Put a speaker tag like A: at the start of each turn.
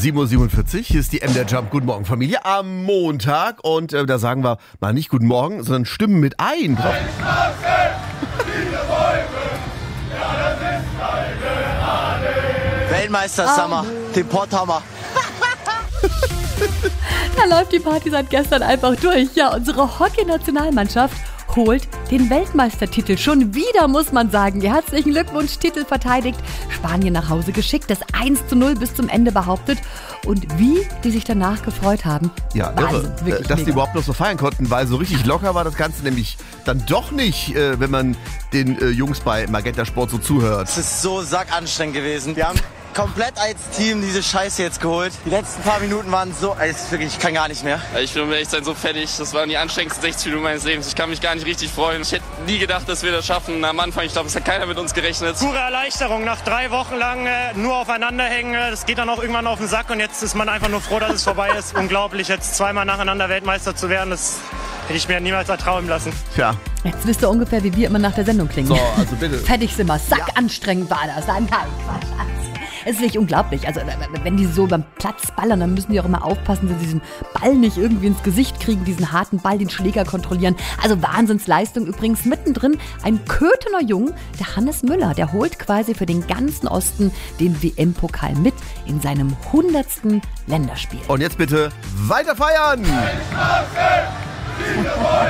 A: 7:47 Uhr, hier ist die MDR Jump. Guten Morgen, Familie, am Montag. Und da sagen wir mal nicht Guten Morgen, sondern stimmen mit ein.
B: Weltmeister Summer, den Potthammer.
C: Da läuft die Party seit gestern einfach durch. Ja, unsere Hockey-Nationalmannschaft holt den Weltmeistertitel. Schon wieder, muss man sagen. Herzlichen Glückwunsch, Titel verteidigt. Spanien nach Hause geschickt, das 1:0 bis zum Ende behauptet. Und wie die sich danach gefreut haben.
A: Ja,
C: Wahnsinn,
A: irre,
C: wirklich
A: dass
C: mega.
A: die überhaupt noch so feiern konnten, weil so richtig locker war das Ganze nämlich dann doch nicht, wenn man den Jungs bei Magenta Sport so zuhört.
B: Es ist so sackanstrengend gewesen. Wir haben komplett als Team diese Scheiße jetzt geholt. Die letzten paar Minuten waren so, wirklich, ich kann gar nicht mehr.
D: Ich bin um ehrlich zu sein so fertig. Das waren die anstrengendsten 60 Minuten meines Lebens. Ich kann mich gar nicht richtig freuen. Ich hätte nie gedacht, dass wir das schaffen. Am Anfang, ich glaube, es hat keiner mit uns gerechnet.
E: Pure Erleichterung, nach 3 Wochen lang nur aufeinander hängen. Das geht dann auch irgendwann auf den Sack und jetzt ist man einfach nur froh, dass es vorbei ist. Unglaublich, jetzt zweimal nacheinander Weltmeister zu werden, das hätte ich mir niemals erträumen lassen.
A: Tja,
C: Jetzt wisst ihr ungefähr, wie wir immer nach der Sendung klingen.
A: so, also bitte.
C: Fertig sind wir. Sackanstrengend war das. Nein, Quatsch. Es ist wirklich unglaublich. Also, wenn die so beim Platz ballern, dann müssen die auch immer aufpassen, dass sie diesen Ball nicht irgendwie ins Gesicht kriegen, diesen harten Ball, den Schläger kontrollieren. Also Wahnsinnsleistung. Übrigens mittendrin ein Köthener Jung, der Hannes Müller, der holt quasi für den ganzen Osten den WM-Pokal mit in seinem 100. Länderspiel.
A: Und jetzt bitte weiter feiern!